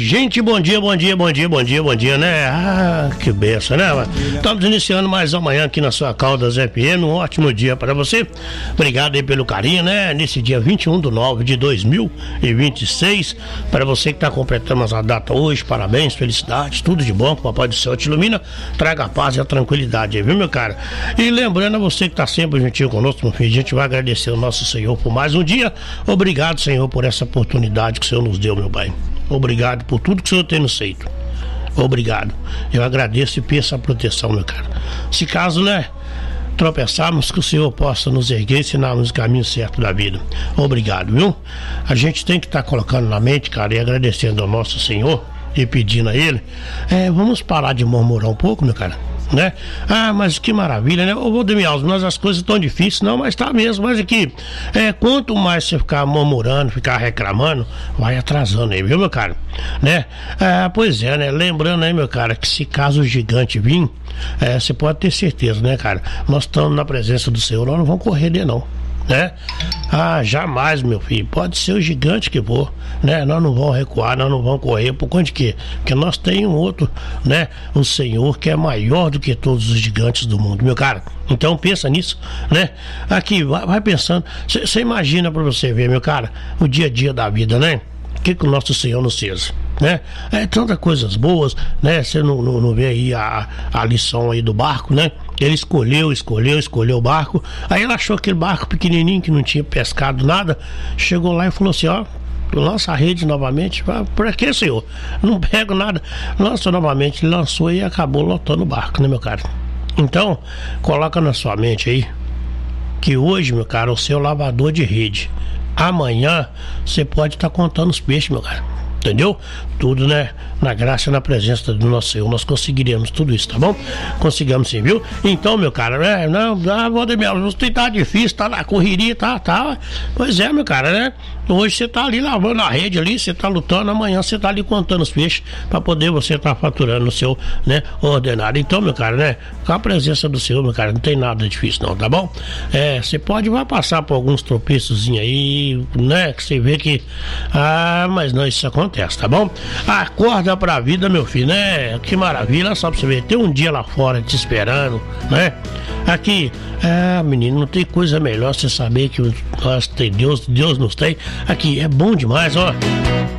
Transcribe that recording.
Gente, bom dia, né? Ah, que benção, né? Estamos iniciando mais amanhã aqui na sua Caldas FM, um ótimo dia para você. Obrigado aí pelo carinho, né? Nesse dia 21/9/2026, para você que está completando a data hoje, parabéns, felicidades, tudo de bom, que o Papai do Céu te ilumina, traga a paz e a tranquilidade aí, viu, meu cara? E lembrando a você que está sempre juntinho conosco, meu filho, a gente vai agradecer ao nosso Senhor por mais um dia. Obrigado, Senhor, por essa oportunidade que o Senhor nos deu, meu pai. Obrigado por tudo que o Senhor tem nos feito. Obrigado. Eu agradeço e peço a proteção, meu cara. Se caso, né, tropeçarmos, que o Senhor possa nos erguer e ensinar-nos o caminho certo da vida. Obrigado, viu? A gente tem que estar colocando na mente, cara, e agradecendo ao nosso Senhor e pedindo a Ele. Vamos parar de murmurar um pouco, meu cara, né? Ah, mas que maravilha, né? Ô, Valdemir, mas as coisas estão difíceis. Não, mas tá mesmo. Mas aqui, quanto mais você ficar murmurando, ficar reclamando, vai atrasando aí, viu, meu cara? Né? Pois é, né? Lembrando aí, meu cara, que se caso o gigante vir, você pode ter certeza, né, cara? Nós estamos na presença do Senhor, nós não vamos correr dele, não. Né? Ah, jamais, meu filho. Pode ser o gigante que for, né? Nós não vamos recuar, nós não vamos correr. Por conta de quê? Porque nós temos outro, né? O Senhor que é maior do que todos os gigantes do mundo, meu cara. Então pensa nisso, né? Aqui, vai pensando. Você imagina pra você ver, meu cara, o dia a dia da vida, né? O que o nosso Senhor nos fez, né? Tantas coisas boas, né? Você não vê aí a lição aí do barco, né? Ele escolheu o barco. Aí ele achou aquele barco pequenininho que não tinha pescado nada. Chegou lá e falou assim, ó, lança a rede novamente. Pra quê, Senhor? Não pego nada. Lança novamente, ele lançou e acabou lotando o barco, né, meu cara? Então, coloca na sua mente aí que hoje, meu cara, é o seu lavador de rede. Amanhã você pode estar contando os peixes, meu cara. Entendeu? Tudo, né? Na graça e na presença do nosso Senhor, nós conseguiremos tudo isso, tá bom? Conseguimos sim, viu? Então, meu cara, Valdemir, você tá difícil, tá na correria, tá. Pois é, meu cara, né? Hoje você tá ali lavando a rede ali, você tá lutando, amanhã você tá ali contando os peixes pra poder você tá faturando no seu, né, ordenado. Então, meu cara, né? Com a presença do Senhor, meu cara, não tem nada difícil não, tá bom? Você vai passar por alguns tropeçozinhos aí, né? Que você vê que, mas não, isso acontece, tá bom? Acorda pra vida, meu filho, né? Que maravilha, só pra você ver, tem um dia lá fora te esperando, né? Aqui, menino, não tem coisa melhor você saber que nós tem Deus nos tem. Aqui, é bom demais, ó.